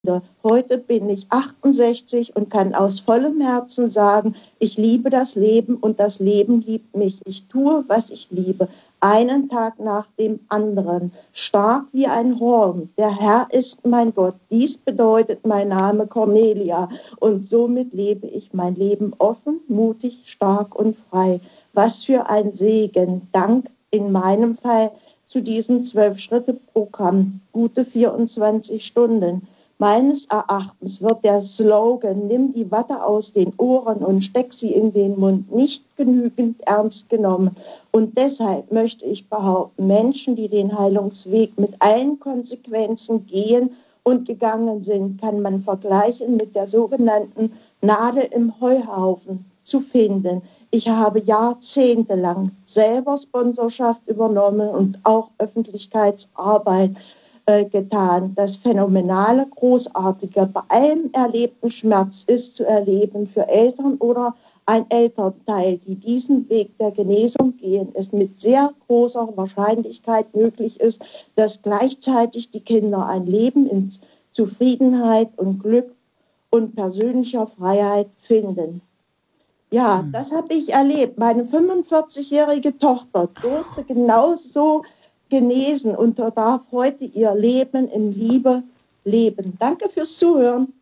Heute bin ich 68 und kann aus vollem Herzen sagen, ich liebe das Leben und das Leben liebt mich. Ich tue, was ich liebe, einen Tag nach dem anderen, stark wie ein Horn. Der Herr ist mein Gott. Dies bedeutet mein Name Cornelia und somit lebe ich mein Leben offen, mutig, stark und frei. Was für ein Segen. Dank in meinem Fall zu diesem 12-Schritte-Programm, gute 24 Stunden. Meines Erachtens wird der Slogan, nimm die Watte aus den Ohren und steck sie in den Mund, nicht genügend ernst genommen. Und deshalb möchte ich behaupten, Menschen, die den Heilungsweg mit allen Konsequenzen gehen und gegangen sind, kann man vergleichen mit der sogenannten Nadel im Heuhaufen zu finden. Ich habe jahrzehntelang selber Sponsorschaft übernommen und auch Öffentlichkeitsarbeit getan. Das Phänomenale, Großartige bei allem erlebten Schmerz ist zu erleben für Eltern oder ein Elternteil, die diesen Weg der Genesung gehen, es mit sehr großer Wahrscheinlichkeit möglich ist, dass gleichzeitig die Kinder ein Leben in Zufriedenheit und Glück und persönlicher Freiheit finden. Ja, das habe ich erlebt. Meine 45-jährige Tochter durfte genauso genesen und darf heute ihr Leben in Liebe leben. Danke fürs Zuhören.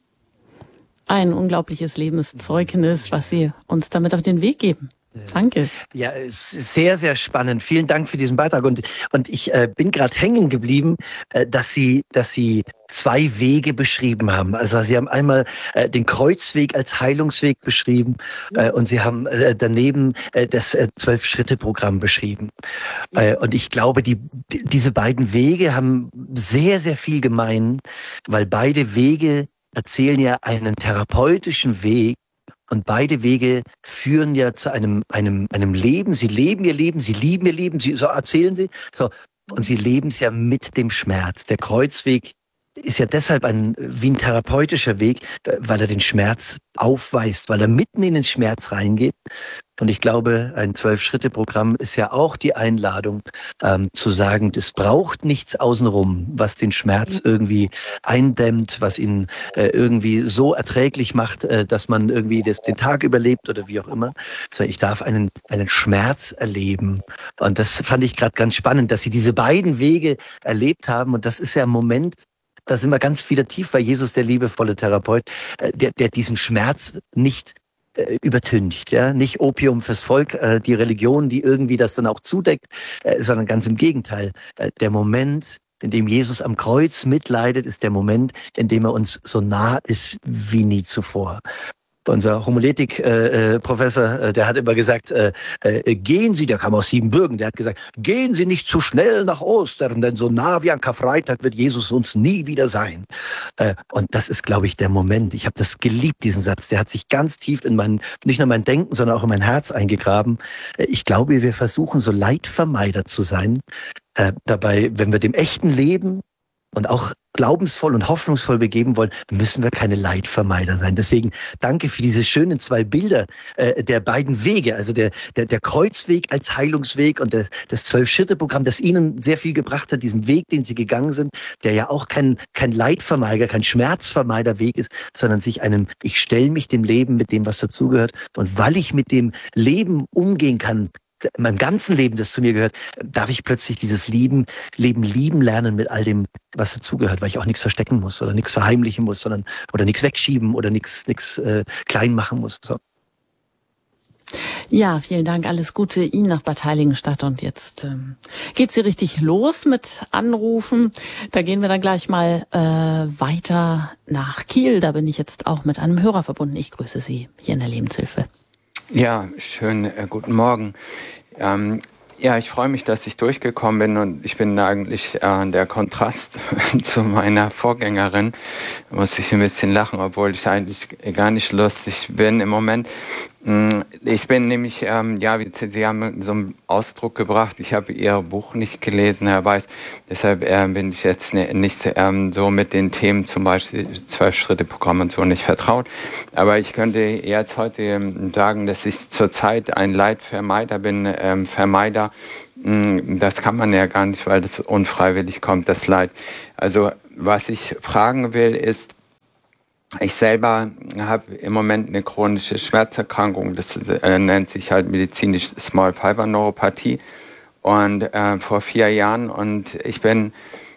Ein unglaubliches Lebenszeugnis, was Sie uns damit auf den Weg geben. Danke. Ja, es ist sehr, sehr spannend. Vielen Dank für diesen Beitrag. Und ich bin gerade hängen geblieben, dass Sie zwei Wege beschrieben haben. Also Sie haben einmal den Kreuzweg als Heilungsweg beschrieben und Sie haben daneben das 12-Schritte-Programm beschrieben. Und ich glaube, diese beiden Wege haben sehr, sehr viel gemein, weil beide Wege erzählen ja einen therapeutischen Weg. Und beide Wege führen ja zu einem Leben. Sie leben ihr Leben, sie lieben ihr Leben, so erzählen sie. So. Und sie leben es ja mit dem Schmerz. Der Kreuzweg ist ja deshalb wie ein therapeutischer Weg, weil er den Schmerz aufweist, weil er mitten in den Schmerz reingeht. Und ich glaube, ein 12-Schritte-Programm ist ja auch die Einladung, zu sagen, es braucht nichts außenrum, was den Schmerz irgendwie eindämmt, was ihn irgendwie so erträglich macht, dass man irgendwie den Tag überlebt oder wie auch immer. Sondern ich darf einen Schmerz erleben. Und das fand ich gerade ganz spannend, dass Sie diese beiden Wege erlebt haben. Und das ist ja ein Moment, da sind wir ganz wieder tief bei Jesus, der liebevolle Therapeut, der diesen Schmerz nicht übertüncht, ja, nicht Opium fürs Volk, die Religion, die irgendwie das dann auch zudeckt, sondern ganz im Gegenteil. Der Moment, in dem Jesus am Kreuz mitleidet, ist der Moment, in dem er uns so nah ist wie nie zuvor. Unser Homiletik-Professor, der hat immer gesagt, gehen Sie, der kam aus Siebenbürgen, der hat gesagt, gehen Sie nicht zu schnell nach Ostern, denn so nah wie an Karfreitag wird Jesus uns nie wieder sein. Und das ist, glaube ich, der Moment. Ich habe das geliebt, diesen Satz. Der hat sich ganz tief in nicht nur mein Denken, sondern auch in mein Herz eingegraben. Ich glaube, wir versuchen so Leidvermeider zu sein. Dabei, wenn wir dem echten Leben und auch glaubensvoll und hoffnungsvoll begeben wollen, müssen wir keine Leidvermeider sein. Deswegen danke für diese schönen zwei Bilder der beiden Wege, also der Kreuzweg als Heilungsweg und das 12-Schritte-Programm, das Ihnen sehr viel gebracht hat, diesen Weg, den Sie gegangen sind, der ja auch kein Leidvermeider, kein Schmerzvermeiderweg ist, sondern ich stelle mich dem Leben mit dem, was dazugehört. Und weil ich mit dem Leben umgehen kann, meinem ganzen Leben, das zu mir gehört, darf ich plötzlich dieses Leben lieben lernen mit all dem, was dazugehört, weil ich auch nichts verstecken muss oder nichts verheimlichen muss, oder nichts wegschieben oder nichts klein machen muss. So. Ja, vielen Dank. Alles Gute Ihnen nach Bad Heiligenstadt. Und jetzt geht's hier richtig los mit Anrufen. Da gehen wir dann gleich mal weiter nach Kiel. Da bin ich jetzt auch mit einem Hörer verbunden. Ich grüße Sie hier in der Lebenshilfe. Ja, schönen guten Morgen. Ich freue mich, dass ich durchgekommen bin und ich bin eigentlich der Kontrast zu meiner Vorgängerin. Da muss ich ein bisschen lachen, obwohl ich eigentlich gar nicht lustig bin im Moment. Ich bin nämlich, Sie haben so einen Ausdruck gebracht, ich habe Ihr Buch nicht gelesen, Herr Weiß, deshalb bin ich jetzt nicht so mit den Themen, zum Beispiel 12-Schritte-Programm und so, nicht vertraut. Aber ich könnte jetzt heute sagen, dass ich zurzeit ein Leidvermeider bin, Vermeider. Das kann man ja gar nicht, weil das unfreiwillig kommt, das Leid. Also was ich fragen will ist, Ich selber habe im Moment eine chronische Schmerzerkrankung, das nennt sich halt medizinisch Small Fiber Neuropathie, und vor 4 Jahren, und ich bin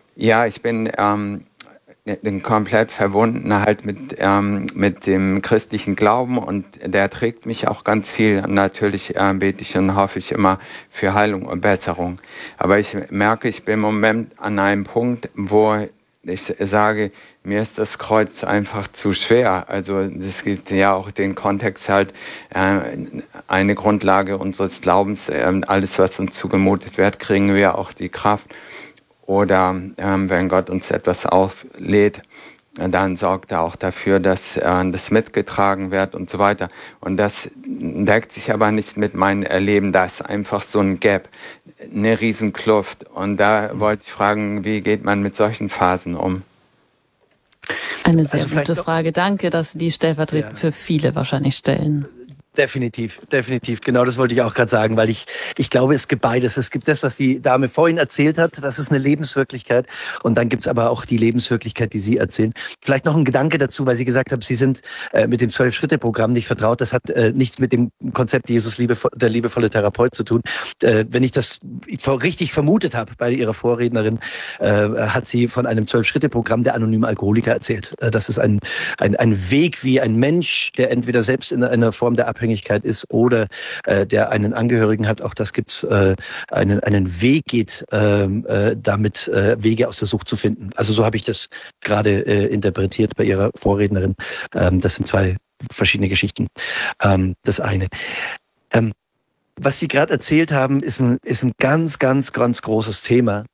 komplett verbunden halt mit dem christlichen Glauben, und der trägt mich auch ganz viel. Natürlich bete ich und hoffe ich immer für Heilung und Besserung. Aber ich merke, ich bin im Moment an einem Punkt, wo ich sage, mir ist das Kreuz einfach zu schwer. Also es gibt ja auch den Kontext halt, eine Grundlage unseres Glaubens, alles, was uns zugemutet wird, kriegen wir auch die Kraft. Oder wenn Gott uns etwas auflädt, dann sorgt er auch dafür, dass das mitgetragen wird und so weiter. Und das deckt sich aber nicht mit meinem Erleben. Da ist einfach so ein Gap, eine Riesenkluft. Und da wollte ich fragen, wie geht man mit solchen Phasen um? Eine sehr gute Frage. Danke, dass Sie die stellvertretend für viele wahrscheinlich stellen. Definitiv. Genau, das wollte ich auch gerade sagen, weil ich glaube, es gibt beides. Es gibt das, was die Dame vorhin erzählt hat, das ist eine Lebenswirklichkeit. Und dann gibt's aber auch die Lebenswirklichkeit, die Sie erzählen. Vielleicht noch ein Gedanke dazu, weil Sie gesagt haben, Sie sind mit dem 12-Schritte-Programm nicht vertraut. Das hat nichts mit dem Konzept Jesus, der liebevolle Therapeut zu tun. Wenn ich das richtig vermutet habe bei Ihrer Vorrednerin, hat sie von einem 12-Schritte-Programm der anonymen Alkoholiker erzählt. Das ist ein Weg, wie ein Mensch, der entweder selbst in einer Form der Abhängigkeit ist oder der einen Angehörigen hat, auch das gibt's, einen Weg geht, damit Wege aus der Sucht zu finden. Also so habe ich das gerade interpretiert bei Ihrer Vorrednerin. Das sind 2 verschiedene Geschichten. Das eine. Was Sie gerade erzählt haben, ist ein ganz, ganz, ganz großes Thema.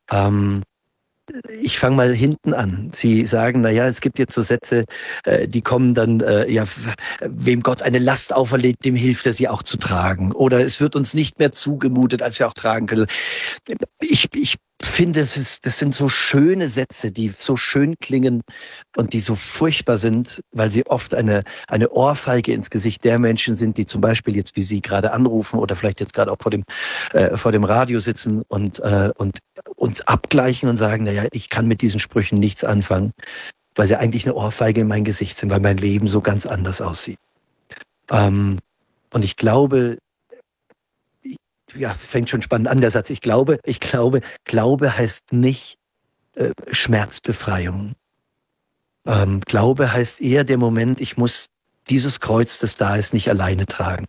Ich fange mal hinten an. Sie sagen, es gibt jetzt so Sätze, die kommen dann, wem Gott eine Last auferlegt, dem hilft er, sie auch zu tragen. Oder es wird uns nicht mehr zugemutet, als wir auch tragen können. Ich finde, das sind so schöne Sätze, die so schön klingen und die so furchtbar sind, weil sie oft eine Ohrfeige ins Gesicht der Menschen sind, die zum Beispiel jetzt wie Sie gerade anrufen oder vielleicht jetzt gerade auch vor dem Radio sitzen und uns abgleichen und sagen, ich kann mit diesen Sprüchen nichts anfangen, weil sie eigentlich eine Ohrfeige in mein Gesicht sind, weil mein Leben so ganz anders aussieht. Und ich glaube, fängt schon spannend an, der Satz. Ich glaube heißt nicht Schmerzbefreiung. Glaube heißt eher der Moment, ich muss dieses Kreuz, das da ist, nicht alleine tragen.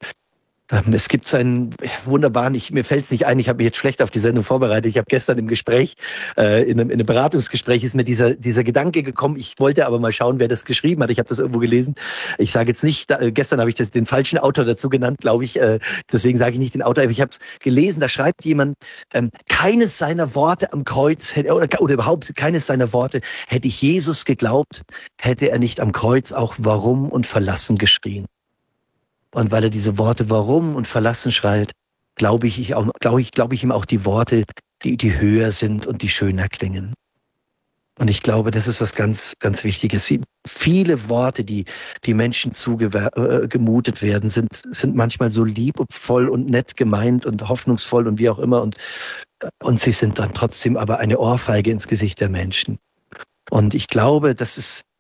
Es gibt so einen wunderbaren, mir fällt es nicht ein, ich habe mich jetzt schlecht auf die Sendung vorbereitet. Ich habe gestern im Gespräch, in einem Beratungsgespräch ist mir dieser Gedanke gekommen. Ich wollte aber mal schauen, wer das geschrieben hat. Ich habe das irgendwo gelesen. Ich sage jetzt nicht, gestern habe ich den falschen Autor dazu genannt, glaube ich. Deswegen sage ich nicht den Autor, aber ich habe es gelesen. Da schreibt jemand, keines seiner Worte am Kreuz, oder überhaupt keines seiner Worte hätte ich Jesus geglaubt, hätte er nicht am Kreuz auch Warum und Verlassen geschrien. Und weil er diese Worte Warum und Verlassen schreit, glaube ich ihm auch die Worte, die höher sind und die schöner klingen. Und ich glaube, das ist was ganz, ganz Wichtiges. Viele Worte, die Menschen zugemutet werden, sind manchmal so liebevoll und nett gemeint und hoffnungsvoll und wie auch immer. Und sie sind dann trotzdem aber eine Ohrfeige ins Gesicht der Menschen. Und ich glaube, es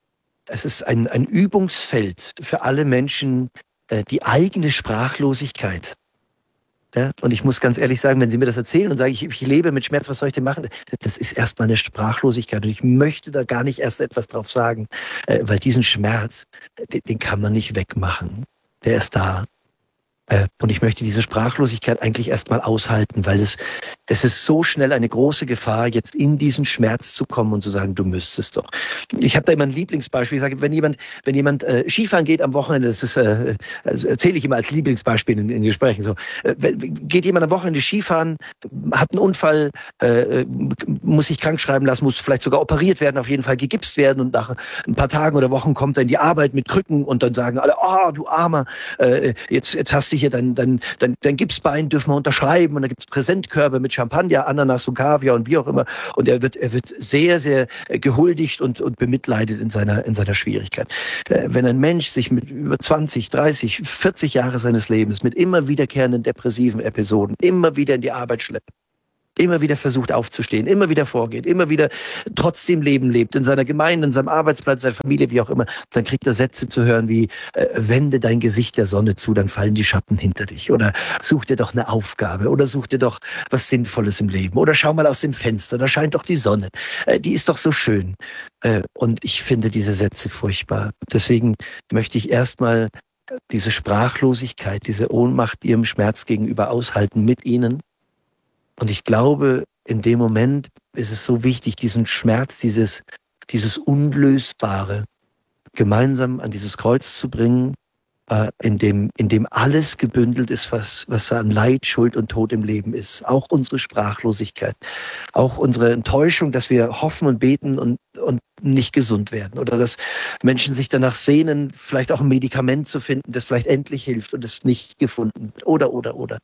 ist ein Übungsfeld für alle Menschen, die eigene Sprachlosigkeit. Ja? Und ich muss ganz ehrlich sagen, wenn Sie mir das erzählen und sagen, ich lebe mit Schmerz, was soll ich denn machen? Das ist erstmal eine Sprachlosigkeit. Und ich möchte da gar nicht erst etwas drauf sagen, weil diesen Schmerz, den kann man nicht wegmachen. Der ist da. Und ich möchte diese Sprachlosigkeit eigentlich erstmal aushalten, weil es ist so schnell eine große Gefahr, jetzt in diesen Schmerz zu kommen und zu sagen, du müsstest doch. Ich habe da immer ein Lieblingsbeispiel. Ich sage, wenn jemand Skifahren geht am Wochenende, das erzähle ich immer als Lieblingsbeispiel in Gesprächen. So, geht jemand am Wochenende Skifahren, hat einen Unfall, muss sich krank schreiben lassen, muss vielleicht sogar operiert werden, auf jeden Fall gegipst werden und nach ein paar Tagen oder Wochen kommt er in die Arbeit mit Krücken und dann sagen alle, du Armer, jetzt hast du hier dein Gipsbein, dürfen wir unterschreiben und da gibt's Präsentkörbe mit Champagner, Ananas und Kaviar und wie auch immer und er wird sehr, sehr gehuldigt und bemitleidet in seiner Schwierigkeit. Wenn ein Mensch sich mit über 20, 30, 40 Jahre seines Lebens mit immer wiederkehrenden depressiven Episoden immer wieder in die Arbeit schleppt immer wieder versucht aufzustehen, immer wieder vorgeht, immer wieder trotzdem Leben lebt, in seiner Gemeinde, in seinem Arbeitsplatz, seiner Familie, wie auch immer, dann kriegt er Sätze zu hören wie, wende dein Gesicht der Sonne zu, dann fallen die Schatten hinter dich. Oder such dir doch eine Aufgabe. Oder such dir doch was Sinnvolles im Leben. Oder schau mal aus dem Fenster, da scheint doch die Sonne. Die ist doch so schön. Und ich finde diese Sätze furchtbar. Deswegen möchte ich erstmal diese Sprachlosigkeit, diese Ohnmacht ihrem Schmerz gegenüber aushalten mit ihnen. Und ich glaube, in dem Moment ist es so wichtig, diesen Schmerz, dieses Unlösbare gemeinsam an dieses Kreuz zu bringen, in dem alles gebündelt ist, was an Leid, Schuld und Tod im Leben ist. Auch unsere Sprachlosigkeit, auch unsere Enttäuschung, dass wir hoffen und beten und nicht gesund werden. Oder dass Menschen sich danach sehnen, vielleicht auch ein Medikament zu finden, das vielleicht endlich hilft und es nicht gefunden wird. Oder.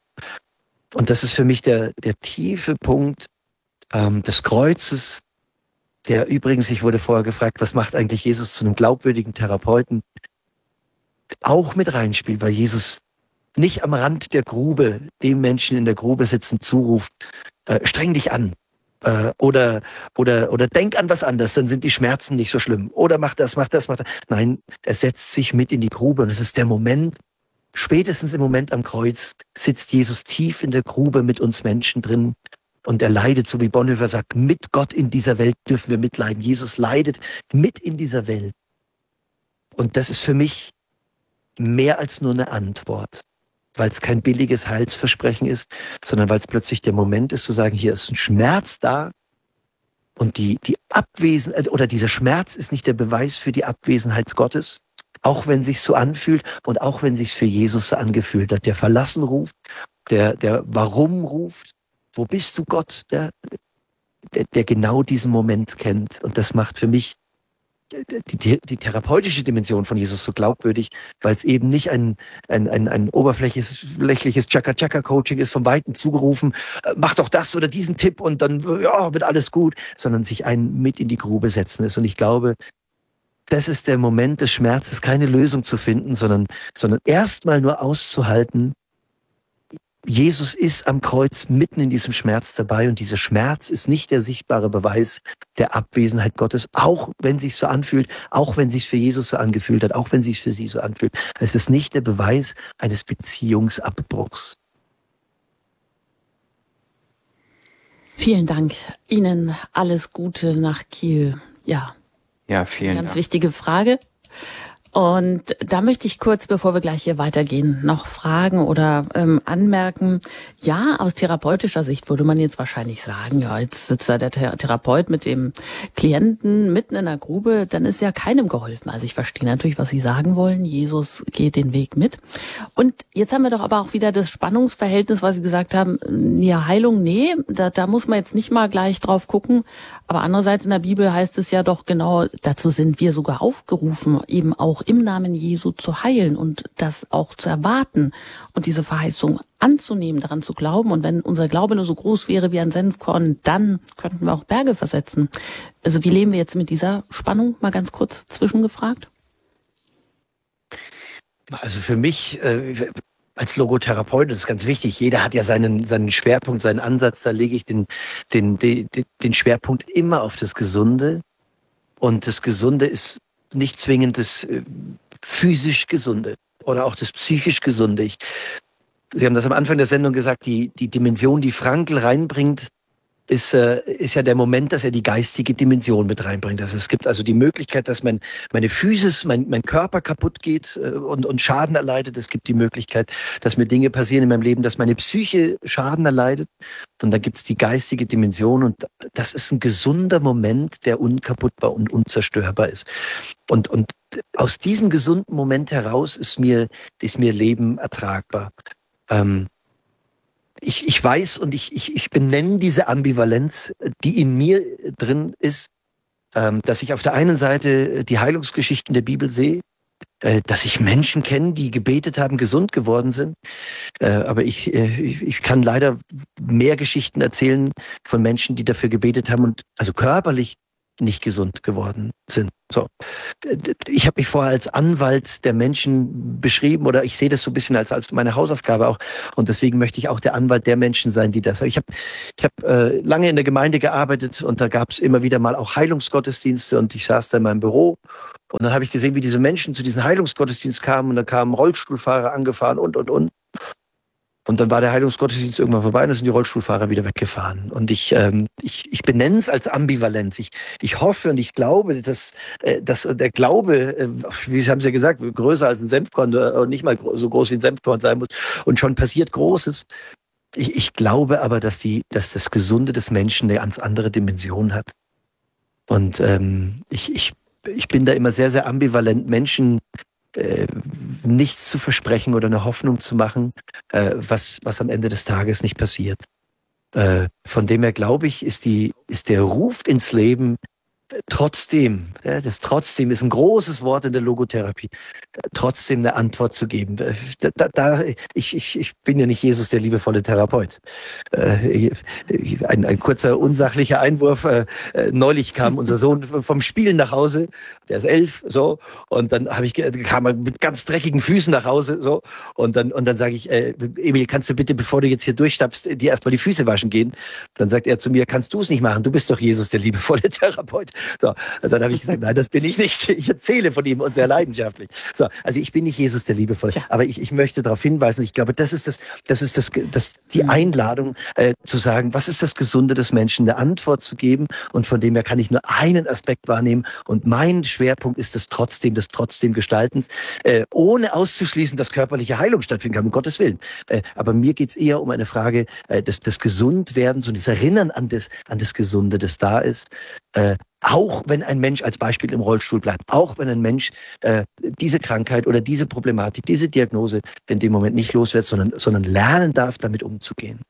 Und das ist für mich der tiefe Punkt des Kreuzes, der übrigens, ich wurde vorher gefragt, was macht eigentlich Jesus zu einem glaubwürdigen Therapeuten, auch mit reinspielt, weil Jesus nicht am Rand der Grube dem Menschen in der Grube sitzen zuruft, streng dich an oder denk an was anderes, dann sind die Schmerzen nicht so schlimm. Oder mach das. Nein, er setzt sich mit in die Grube und es ist der Moment, spätestens im Moment am Kreuz sitzt Jesus tief in der Grube mit uns Menschen drin und er leidet, so wie Bonhoeffer sagt, mit Gott in dieser Welt dürfen wir mitleiden. Jesus leidet mit in dieser Welt. Und das ist für mich mehr als nur eine Antwort, weil es kein billiges Heilsversprechen ist, sondern weil es plötzlich der Moment ist zu sagen, hier ist ein Schmerz da und die Abwesenheit oder dieser Schmerz ist nicht der Beweis für die Abwesenheit Gottes, auch wenn sich's so anfühlt und auch wenn sich's für Jesus so angefühlt hat, der verlassen ruft, der warum ruft, wo bist du Gott, der genau diesen Moment kennt. Und das macht für mich die therapeutische Dimension von Jesus so glaubwürdig, weil es eben nicht ein oberflächliches Chaka-Chaka-Coaching ist, vom Weiten zugerufen, mach doch das oder diesen Tipp und dann wird alles gut, sondern sich einen mit in die Grube setzen ist. Und ich glaube, das ist der Moment des Schmerzes, keine Lösung zu finden, sondern erstmal nur auszuhalten, Jesus ist am Kreuz mitten in diesem Schmerz dabei und dieser Schmerz ist nicht der sichtbare Beweis der Abwesenheit Gottes, auch wenn es sich so anfühlt, auch wenn es sich für Jesus so angefühlt hat, auch wenn es sich für sie so anfühlt. Es ist nicht der Beweis eines Beziehungsabbruchs. Vielen Dank. Ihnen alles Gute nach Kiel. Ja, vielen Dank. Ganz wichtige Frage. Und da möchte ich kurz, bevor wir gleich hier weitergehen, noch fragen oder anmerken. Ja, aus therapeutischer Sicht würde man jetzt wahrscheinlich sagen, ja, jetzt sitzt da der Therapeut mit dem Klienten mitten in der Grube, dann ist ja keinem geholfen. Also ich verstehe natürlich, was Sie sagen wollen. Jesus geht den Weg mit. Und jetzt haben wir doch aber auch wieder das Spannungsverhältnis, was Sie gesagt haben, ja, Heilung, nee, da muss man jetzt nicht mal gleich drauf gucken. Aber andererseits in der Bibel heißt es ja doch genau, dazu sind wir sogar aufgerufen, eben auch im Namen Jesu zu heilen und das auch zu erwarten und diese Verheißung anzunehmen, daran zu glauben. Und wenn unser Glaube nur so groß wäre wie ein Senfkorn, dann könnten wir auch Berge versetzen. Also wie leben wir jetzt mit dieser Spannung? Mal ganz kurz zwischengefragt. Also für mich als Logotherapeut ist es ganz wichtig. Jeder hat ja seinen Schwerpunkt, seinen Ansatz. Da lege ich den Schwerpunkt immer auf das Gesunde. Und das Gesunde ist nicht zwingend das physisch Gesunde oder auch das psychisch Gesunde. Sie haben das am Anfang der Sendung gesagt, die Dimension, die Frankl reinbringt, ist ja der Moment, dass er die geistige Dimension mit reinbringt. Also es gibt also die Möglichkeit, dass meine Physis, mein Körper kaputt geht und Schaden erleidet. Es gibt die Möglichkeit, dass mir Dinge passieren in meinem Leben, dass meine Psyche Schaden erleidet. Und dann gibt's die geistige Dimension und das ist ein gesunder Moment, der unkaputtbar und unzerstörbar ist. Und aus diesem gesunden Moment heraus ist mir Leben ertragbar. Ich weiß und ich benenne diese Ambivalenz, die in mir drin ist, dass ich auf der einen Seite die Heilungsgeschichten der Bibel sehe, dass ich Menschen kenne, die gebetet haben, gesund geworden sind. Aber ich kann leider mehr Geschichten erzählen von Menschen, die dafür gebetet haben und also körperlich nicht gesund geworden sind. So. Ich habe mich vorher als Anwalt der Menschen beschrieben, oder ich sehe das so ein bisschen als meine Hausaufgabe auch. Und deswegen möchte ich auch der Anwalt der Menschen sein, die das. Ich habe lange in der Gemeinde gearbeitet, und da gab es immer wieder mal auch Heilungsgottesdienste, und ich saß da in meinem Büro. Und dann habe ich gesehen, wie diese Menschen zu diesem Heilungsgottesdienst kamen, und da kamen Rollstuhlfahrer angefahren und. Und dann war der Heilungsgottesdienst irgendwann vorbei, und dann sind die Rollstuhlfahrer wieder weggefahren. Und ich benenne es als Ambivalenz. Ich hoffe und ich glaube, dass der Glaube, wie haben Sie ja gesagt, größer als ein Senfkorn und nicht mal so groß wie ein Senfkorn sein muss. Und schon passiert Großes. Ich glaube aber, dass das Gesunde des Menschen eine ganz andere Dimension hat. Und ich bin da immer sehr, sehr ambivalent, Menschen nichts zu versprechen oder eine Hoffnung zu machen, was am Ende des Tages nicht passiert. Von dem her, glaube ich, ist der Ruf ins Leben trotzdem, das trotzdem ist ein großes Wort in der Logotherapie, trotzdem eine Antwort zu geben. Ich bin ja nicht Jesus, der liebevolle Therapeut. Ein kurzer unsachlicher Einwurf. Neulich kam unser Sohn vom Spielen nach Hause, der ist 11, so, und dann kam er mit ganz dreckigen Füßen nach Hause, so, und dann sage ich, Emil, kannst du bitte, bevor du jetzt hier durchstappst, dir erstmal die Füße waschen gehen? Dann sagt er zu mir, kannst du es nicht machen? Du bist doch Jesus, der liebevolle Therapeut. So, und dann habe ich gesagt, nein, das bin ich nicht. Ich erzähle von ihm und sehr leidenschaftlich. So, also ich bin nicht Jesus, der liebevolle, aber ich möchte darauf hinweisen, und ich glaube, das ist die Einladung, zu sagen, was ist das Gesunde des Menschen, eine Antwort zu geben, und von dem her kann ich nur einen Aspekt wahrnehmen, und mein Schwerpunkt ist des trotzdem Gestaltens, ohne auszuschließen, dass körperliche Heilung stattfinden kann, um Gottes Willen. Aber mir geht's eher um eine Frage des Gesundwerdens und des Erinnern an das Gesunde, das da ist. Auch wenn ein Mensch als Beispiel im Rollstuhl bleibt, auch wenn ein Mensch diese Krankheit oder diese Problematik, diese Diagnose in dem Moment nicht los wird, sondern lernen darf, damit umzugehen.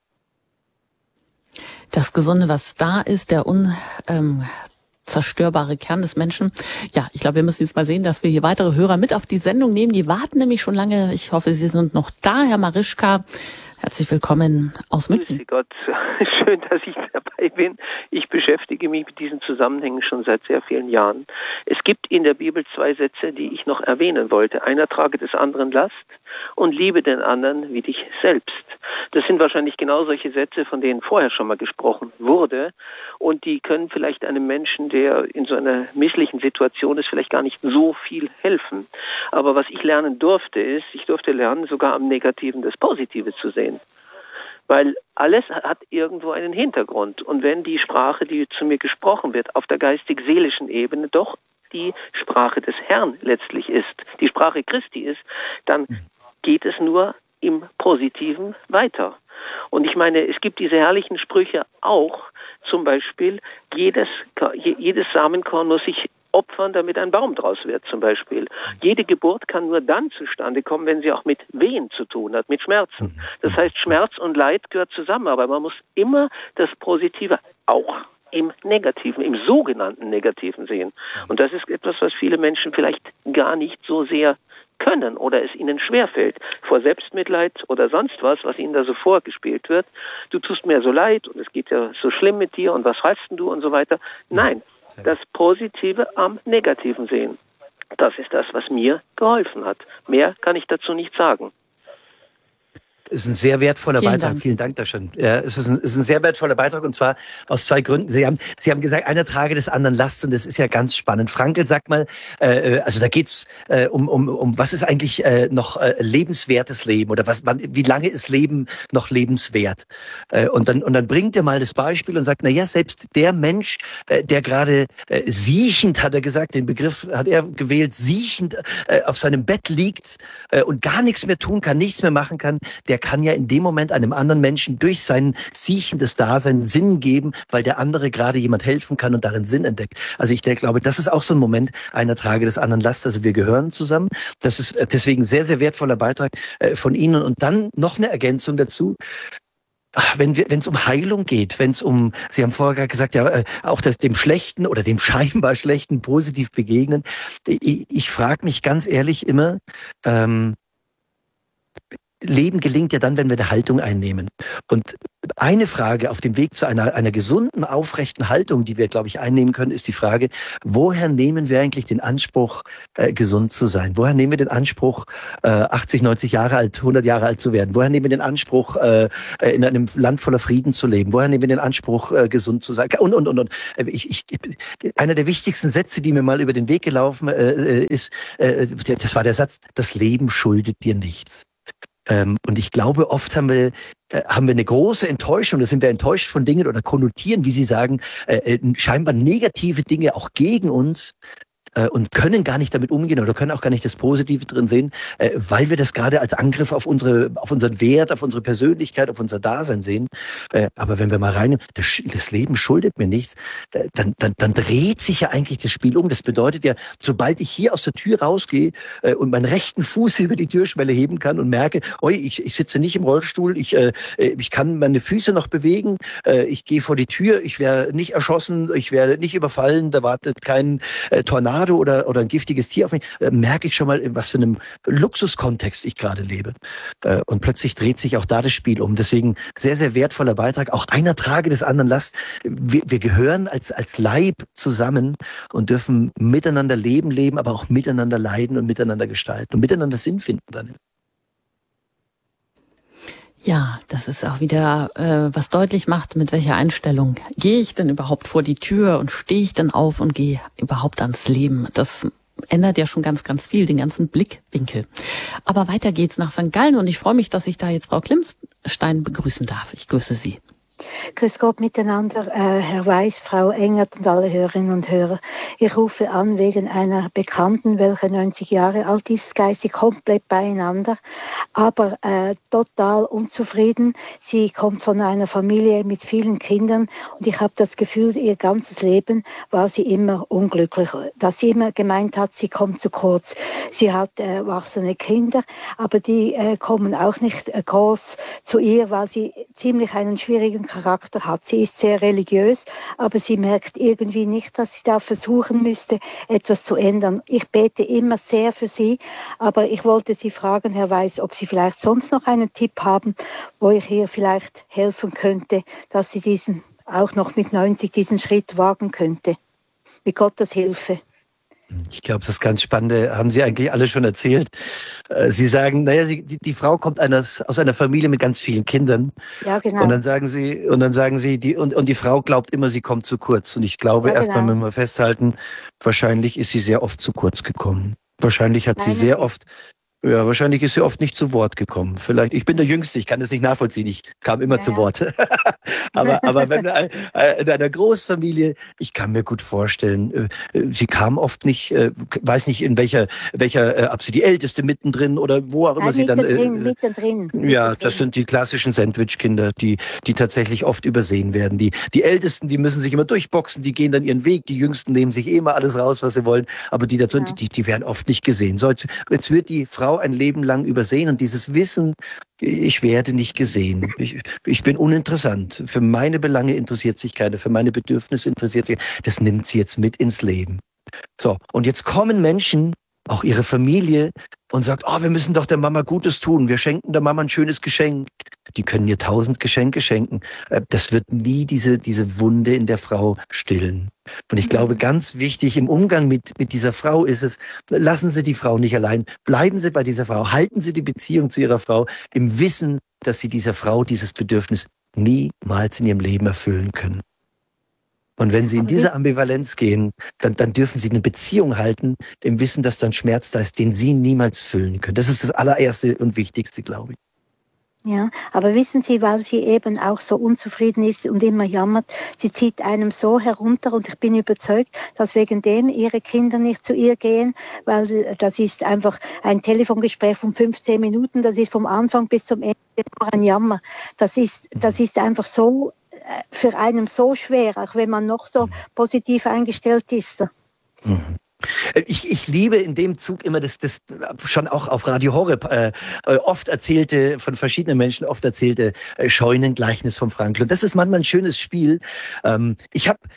Das Gesunde, was da ist, der unzerstörbare Kern des Menschen. Ja, ich glaube, wir müssen jetzt mal sehen, dass wir hier weitere Hörer mit auf die Sendung nehmen. Die warten nämlich schon lange. Ich hoffe, Sie sind noch da, Herr Marischka. Herzlich willkommen aus München. Grüß Gott, schön, dass ich dabei bin. Ich beschäftige mich mit diesen Zusammenhängen schon seit sehr vielen Jahren. Es gibt in der Bibel 2 Sätze, die ich noch erwähnen wollte. Einer trage des anderen Last und liebe den anderen wie dich selbst. Das sind wahrscheinlich genau solche Sätze, von denen vorher schon mal gesprochen wurde. Und die können vielleicht einem Menschen, der in so einer misslichen Situation ist, vielleicht gar nicht so viel helfen. Aber was ich lernen durfte, ist, ich durfte lernen, sogar am Negativen das Positive zu sehen. Weil alles hat irgendwo einen Hintergrund. Und wenn die Sprache, die zu mir gesprochen wird, auf der geistig-seelischen Ebene doch die Sprache des Herrn letztlich ist, die Sprache Christi ist, dann geht es nur im Positiven weiter. Und ich meine, es gibt diese herrlichen Sprüche auch, zum Beispiel, jedes Samenkorn muss sich opfern, damit ein Baum draus wird, zum Beispiel. Jede Geburt kann nur dann zustande kommen, wenn sie auch mit Wehen zu tun hat, mit Schmerzen. Das heißt, Schmerz und Leid gehört zusammen, aber man muss immer das Positive auch im Negativen, im sogenannten Negativen sehen. Und das ist etwas, was viele Menschen vielleicht gar nicht so sehr können oder es ihnen schwerfällt, vor Selbstmitleid oder sonst was ihnen da so vorgespielt wird. Du tust mir so leid und es geht ja so schlimm mit dir und was hast denn du und so weiter. Nein, das Positive am Negativen sehen. Das ist das, was mir geholfen hat. Mehr kann ich dazu nicht sagen. Ist ein sehr wertvoller Vielen Beitrag. Dank. Vielen Dank dafür. Ja, es ist ein sehr wertvoller Beitrag, und zwar aus 2 Gründen. Sie haben gesagt, einer trage des anderen Last, und das ist ja ganz spannend. Frankl, sag mal, also da geht's um was ist eigentlich noch lebenswertes Leben, oder wie lange ist Leben noch lebenswert? Und dann bringt er mal das Beispiel und sagt, na ja, selbst der Mensch, der gerade siechend, hat er gesagt, den Begriff hat er gewählt, siechend auf seinem Bett liegt und gar nichts mehr tun kann, nichts mehr machen kann, der kann ja in dem Moment einem anderen Menschen durch sein siechendes Dasein Sinn geben, weil der andere gerade jemand helfen kann und darin Sinn entdeckt. Also ich glaube, das ist auch so ein Moment, einer trage des anderen Last. Also wir gehören zusammen. Das ist deswegen ein sehr, sehr wertvoller Beitrag von Ihnen. Und dann noch eine Ergänzung dazu. Wenn es um Heilung geht, wenn es Sie haben vorher gerade gesagt, ja, auch dem Schlechten oder dem scheinbar Schlechten positiv begegnen. Ich frage mich ganz ehrlich immer, Leben gelingt ja dann, wenn wir eine Haltung einnehmen. Und eine Frage auf dem Weg zu einer gesunden, aufrechten Haltung, die wir, glaube ich, einnehmen können, ist die Frage, woher nehmen wir eigentlich den Anspruch, gesund zu sein? Woher nehmen wir den Anspruch, 80, 90 Jahre alt, 100 Jahre alt zu werden? Woher nehmen wir den Anspruch, in einem Land voller Frieden zu leben? Woher nehmen wir den Anspruch, gesund zu sein? Und. Einer der wichtigsten Sätze, die mir mal über den Weg gelaufen ist, das war der Satz, das Leben schuldet dir nichts. Und ich glaube, oft haben wir eine große Enttäuschung, da sind wir enttäuscht von Dingen oder konnotieren, wie Sie sagen, scheinbar negative Dinge auch gegen uns und können gar nicht damit umgehen oder können auch gar nicht das Positive drin sehen, weil wir das gerade als Angriff auf unseren Wert, auf unsere Persönlichkeit, auf unser Dasein sehen. Aber wenn wir mal rein, das Leben schuldet mir nichts, dann dreht sich ja eigentlich das Spiel um. Das bedeutet ja, sobald ich hier aus der Tür rausgehe und meinen rechten Fuß über die Türschwelle heben kann und merke, ich sitze nicht im Rollstuhl, ich kann meine Füße noch bewegen, ich gehe vor die Tür, ich werde nicht erschossen, ich werde nicht überfallen, da wartet kein Tornado oder ein giftiges Tier auf mich, merke ich schon mal, in was für einem Luxuskontext ich gerade lebe. Und plötzlich dreht sich auch da das Spiel um. Deswegen sehr, sehr wertvoller Beitrag. Auch einer trage des anderen Last. Wir gehören als Leib zusammen und dürfen miteinander leben, aber auch miteinander leiden und miteinander gestalten und miteinander Sinn finden dann. Ja, das ist auch wieder, was deutlich macht, mit welcher Einstellung gehe ich denn überhaupt vor die Tür und stehe ich denn auf und gehe überhaupt ans Leben. Das ändert ja schon ganz, ganz viel, den ganzen Blickwinkel. Aber weiter geht's nach St. Gallen und ich freue mich, dass ich da jetzt Frau Klimstein begrüßen darf. Ich grüße Sie. Grüß Gott miteinander, Herr Weiß, Frau Engert und alle Hörerinnen und Hörer. Ich rufe an wegen einer Bekannten, welche 90 Jahre alt ist, geistig komplett beieinander, aber total unzufrieden. Sie kommt von einer Familie mit vielen Kindern und ich habe das Gefühl, ihr ganzes Leben war sie immer unglücklich, dass sie immer gemeint hat, sie kommt zu kurz. Sie hat erwachsene Kinder, aber die kommen auch nicht groß zu ihr, weil sie ziemlich einen schwierigen Charakter hat. Sie ist sehr religiös, aber sie merkt irgendwie nicht, dass sie da versuchen müsste, etwas zu ändern. Ich bete immer sehr für sie, aber ich wollte Sie fragen, Herr Weiß, ob Sie vielleicht sonst noch einen Tipp haben, wo ich ihr vielleicht helfen könnte, dass sie diesen auch noch mit 90 diesen Schritt wagen könnte. Mit Gottes Hilfe. Ich glaube, das ganz Spannende haben Sie eigentlich alle schon erzählt. Sie sagen, die Frau kommt aus einer Familie mit ganz vielen Kindern. Ja, genau. Und dann sagen Sie, die Frau glaubt immer, sie kommt zu kurz. Und ich glaube, erstmal müssen wir festhalten, wahrscheinlich ist sie sehr oft zu kurz gekommen. Wahrscheinlich ist sie oft nicht zu Wort gekommen. Vielleicht, ich bin der Jüngste, ich kann das nicht nachvollziehen, ich kam immer zu Wort. aber wenn in einer Großfamilie, ich kann mir gut vorstellen, sie kam oft nicht, weiß nicht in welcher, ob sie die Älteste mittendrin oder wo auch immer sie dann. Mittendrin. Ja, das sind die klassischen Sandwich-Kinder, die tatsächlich oft übersehen werden. Die Ältesten, die müssen sich immer durchboxen, die gehen dann ihren Weg, die Jüngsten nehmen sich immer alles raus, was sie wollen, aber die dazu, die werden oft nicht gesehen. So, jetzt wird die Frau ein Leben lang übersehen und dieses Wissen, ich werde nicht gesehen, ich bin uninteressant, für meine Belange interessiert sich keiner, für meine Bedürfnisse interessiert sich keiner, das nimmt sie jetzt mit ins Leben. So, und jetzt kommen Menschen, auch ihre Familie, und sagt, wir müssen doch der Mama Gutes tun, wir schenken der Mama ein schönes Geschenk. Die können ihr 1000 Geschenke schenken. Das wird nie diese Wunde in der Frau stillen. Und ich glaube, ganz wichtig im Umgang mit dieser Frau ist es, lassen Sie die Frau nicht allein, bleiben Sie bei dieser Frau, halten Sie die Beziehung zu Ihrer Frau im Wissen, dass Sie dieser Frau dieses Bedürfnis niemals in ihrem Leben erfüllen können. Und wenn Sie in diese Ambivalenz gehen, dann dürfen Sie eine Beziehung halten, im Wissen, dass dann Schmerz da ist, den Sie niemals füllen können. Das ist das allererste und wichtigste, glaube ich. Ja, aber wissen Sie, weil sie eben auch so unzufrieden ist und immer jammert, sie zieht einem so herunter und ich bin überzeugt, dass wegen dem ihre Kinder nicht zu ihr gehen, weil das ist einfach ein Telefongespräch von 15 Minuten, das ist vom Anfang bis zum Ende nur ein Jammer. Das ist einfach so für einen so schwer, auch wenn man noch so positiv eingestellt ist. Ich liebe in dem Zug immer das schon auch auf Radio Horeb oft erzählte, von verschiedenen Menschen oft erzählte Scheunengleichnis von Frankl. Und das ist manchmal ein schönes Spiel. Ich habe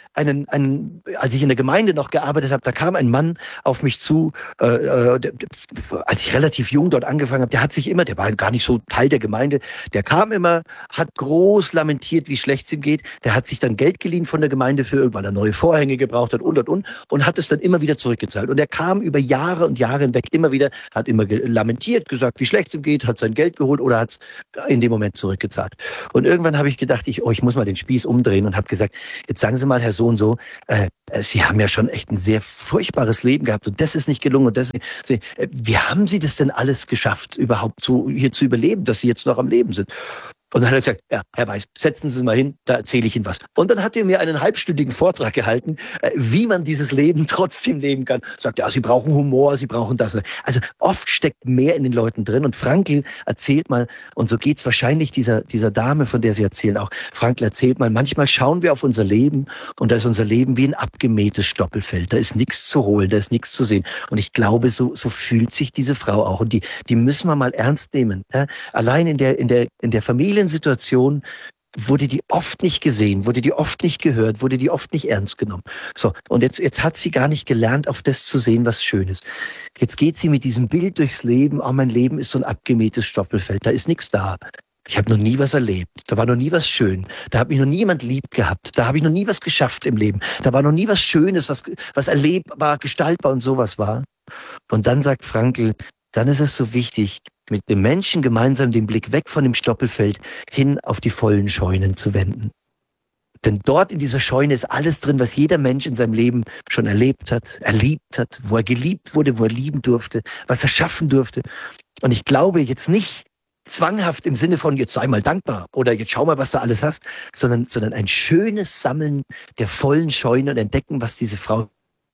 als ich in der Gemeinde noch gearbeitet habe, da kam ein Mann auf mich zu, als ich relativ jung dort angefangen habe, der war gar nicht so Teil der Gemeinde, der kam immer, hat groß lamentiert, wie schlecht es ihm geht. Der hat sich dann Geld geliehen von der Gemeinde für irgendwann er neue Vorhänge gebraucht hat und hat es dann immer wieder zurückgezahlt. Und er kam über Jahre und Jahre hinweg immer wieder, hat immer lamentiert, gesagt, wie schlecht es ihm geht, hat sein Geld geholt oder hat es in dem Moment zurückgezahlt. Und irgendwann habe ich gedacht, ich muss mal den Spieß umdrehen und habe gesagt, jetzt sagen Sie mal, Herr so und so, Sie haben ja schon echt ein sehr furchtbares Leben gehabt und das ist nicht gelungen. Und wie haben Sie das denn alles geschafft, überhaupt hier zu überleben, dass Sie jetzt noch am Leben sind? Und dann hat er gesagt, ja, Herr Weiß, setzen Sie sich mal hin, da erzähle ich Ihnen was. Und dann hat er mir einen halbstündigen Vortrag gehalten, wie man dieses Leben trotzdem leben kann. Sagt, ja, Sie brauchen Humor, Sie brauchen das. Also oft steckt mehr in den Leuten drin. Und Frankl erzählt mal, und so geht's wahrscheinlich dieser Dame, von der Sie erzählen auch. Frankl erzählt mal, manchmal schauen wir auf unser Leben und da ist unser Leben wie ein abgemähtes Stoppelfeld. Da ist nichts zu holen, da ist nichts zu sehen. Und ich glaube, so fühlt sich diese Frau auch. Und die müssen wir mal ernst nehmen. Ja? Allein in der Familiensituation wurde die oft nicht gesehen, wurde die oft nicht gehört, wurde die oft nicht ernst genommen. So, und jetzt hat sie gar nicht gelernt, auf das zu sehen, was schön ist. Jetzt geht sie mit diesem Bild durchs Leben, mein Leben ist so ein abgemähtes Stoppelfeld, da ist nichts da. Ich habe noch nie was erlebt, da war noch nie was schön, da hat mich noch nie jemand lieb gehabt, da habe ich noch nie was geschafft im Leben, da war noch nie was Schönes, was erlebbar, gestaltbar und sowas war. Und dann sagt Frankl, dann ist es so wichtig, mit dem Menschen gemeinsam den Blick weg von dem Stoppelfeld hin auf die vollen Scheunen zu wenden. Denn dort in dieser Scheune ist alles drin, was jeder Mensch in seinem Leben schon erlebt hat, wo er geliebt wurde, wo er lieben durfte, was er schaffen durfte. Und ich glaube jetzt nicht zwanghaft im Sinne von, jetzt sei mal dankbar oder jetzt schau mal, was du alles hast, sondern ein schönes Sammeln der vollen Scheune und entdecken, was diese Frau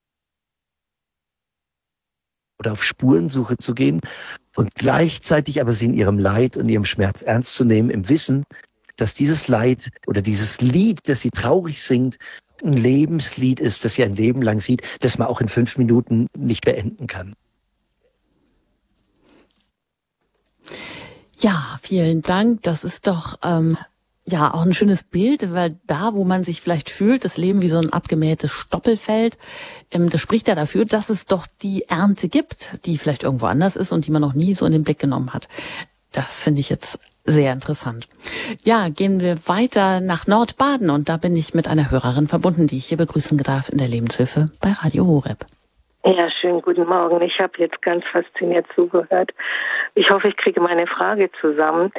oder auf Spurensuche zu gehen und gleichzeitig aber sie in ihrem Leid und ihrem Schmerz ernst zu nehmen, im Wissen, dass dieses Leid oder dieses Lied, das sie traurig singt, ein Lebenslied ist, das sie ein Leben lang sieht, das man auch in 5 Minuten nicht beenden kann. Ja, vielen Dank. Das ist doch ja auch ein schönes Bild, weil da, wo man sich vielleicht fühlt, das Leben wie so ein abgemähtes Stoppelfeld, das spricht ja dafür, dass es doch die Ernte gibt, die vielleicht irgendwo anders ist und die man noch nie so in den Blick genommen hat. Das finde ich jetzt sehr interessant. Ja, gehen wir weiter nach Nordbaden und da bin ich mit einer Hörerin verbunden, die ich hier begrüßen darf in der Lebenshilfe bei Radio Horeb. Ja, schönen guten Morgen. Ich habe jetzt ganz fasziniert zugehört. Ich hoffe, ich kriege meine Frage zusammen.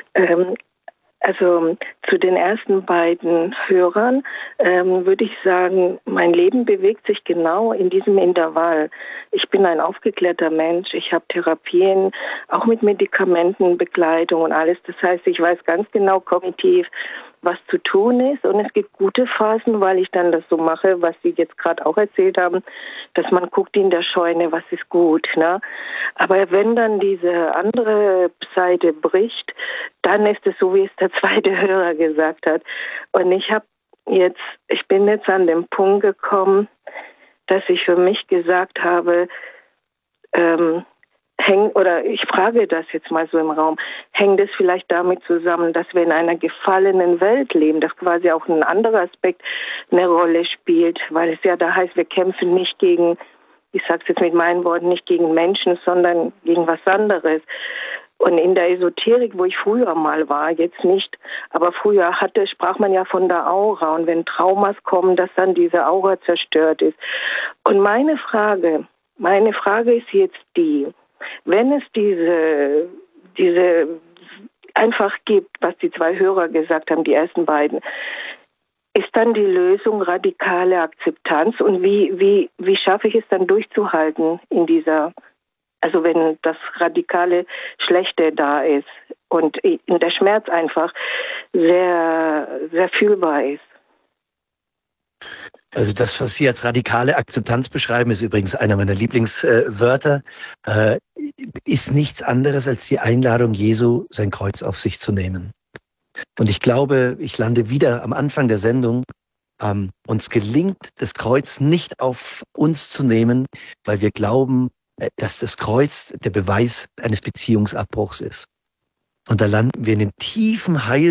Also zu den ersten beiden Hörern würde ich sagen, mein Leben bewegt sich genau in diesem Intervall. Ich bin ein aufgeklärter Mensch. Ich habe Therapien, auch mit Medikamentenbegleitung und alles. Das heißt, ich weiß ganz genau kognitiv, was zu tun ist. Und es gibt gute Phasen, weil ich dann das so mache, was Sie jetzt gerade auch erzählt haben, dass man guckt in der Scheune, was ist gut. Ne? Aber wenn dann diese andere Seite bricht, dann ist es so, wie es der zweite Hörer gesagt hat. Und ich bin jetzt an den Punkt gekommen, dass ich für mich gesagt habe, ich frage das jetzt mal so im Raum, hängt es vielleicht damit zusammen, dass wir in einer gefallenen Welt leben, dass quasi auch ein anderer Aspekt eine Rolle spielt, weil es ja da heißt, wir kämpfen nicht gegen, ich sage es jetzt mit meinen Worten, nicht gegen Menschen, sondern gegen was anderes. Und in der Esoterik, wo ich früher mal war, jetzt nicht, aber früher sprach man ja von der Aura und wenn Traumas kommen, dass dann diese Aura zerstört ist. Und meine Frage ist jetzt die, wenn es diese einfach gibt, was die zwei Hörer gesagt haben, die ersten beiden, ist dann die Lösung radikale Akzeptanz und wie schaffe ich es dann durchzuhalten in dieser, also wenn das radikale Schlechte da ist und der Schmerz einfach sehr, sehr fühlbar ist. Also das, was Sie als radikale Akzeptanz beschreiben, ist übrigens einer meiner Lieblingswörter, ist nichts anderes als die Einladung Jesu, sein Kreuz auf sich zu nehmen. Und ich glaube, ich lande wieder am Anfang der Sendung, uns gelingt, das Kreuz nicht auf uns zu nehmen, weil wir glauben, dass das Kreuz der Beweis eines Beziehungsabbruchs ist. Und da landen wir in den tiefen Heil